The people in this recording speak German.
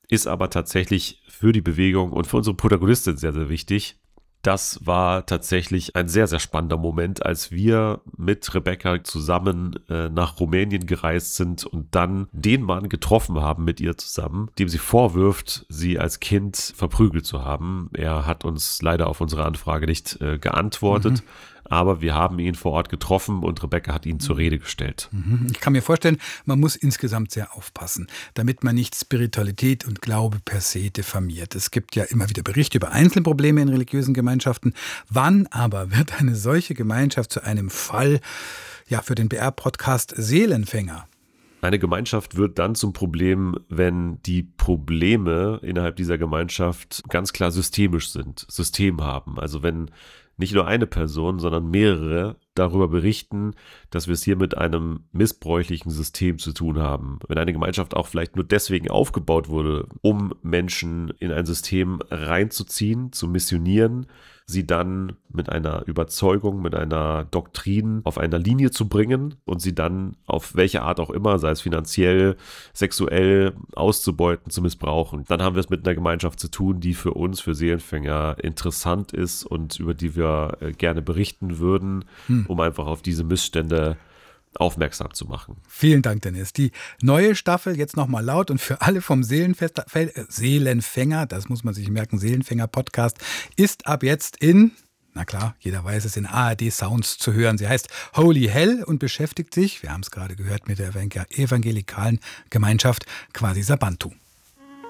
ist aber tatsächlich für die Bewegung und für unsere Protagonistin sehr, sehr wichtig. Das war tatsächlich ein sehr, sehr spannender Moment, als wir mit Rebecca zusammen nach Rumänien gereist sind und dann den Mann getroffen haben mit ihr zusammen, dem sie vorwirft, sie als Kind verprügelt zu haben. Er hat uns leider auf unsere Anfrage nicht geantwortet. Aber wir haben ihn vor Ort getroffen und Rebecca hat ihn zur Rede gestellt. Ich kann mir vorstellen, man muss insgesamt sehr aufpassen, damit man nicht Spiritualität und Glaube per se diffamiert. Es gibt ja immer wieder Berichte über Einzelprobleme in religiösen Gemeinschaften. Wann aber wird eine solche Gemeinschaft zu einem Fall, ja, für den BR-Podcast Seelenfänger? Eine Gemeinschaft wird dann zum Problem, wenn die Probleme innerhalb dieser Gemeinschaft ganz klar systemisch sind, System haben. Also wenn nicht nur eine Person, sondern mehrere darüber berichten, dass wir es hier mit einem missbräuchlichen System zu tun haben. Wenn eine Gemeinschaft auch vielleicht nur deswegen aufgebaut wurde, um Menschen in ein System reinzuziehen, zu missionieren, sie dann mit einer Überzeugung, mit einer Doktrin auf einer Linie zu bringen und sie dann auf welche Art auch immer, sei es finanziell, sexuell auszubeuten, zu missbrauchen. Dann haben wir es mit einer Gemeinschaft zu tun, die für uns, für Seelenfänger interessant ist und über die wir gerne berichten würden, um einfach auf diese Missstände aufmerksam zu machen. Vielen Dank, Dennis. Die neue Staffel jetzt nochmal laut und für alle vom Seelenfänger, das muss man sich merken, Seelenfänger-Podcast, ist ab jetzt na klar, jeder weiß es, in ARD Sounds zu hören. Sie heißt Holy Hell und beschäftigt sich, wir haben es gerade gehört, mit der evangelikalen Gemeinschaft Quasi Sabantu.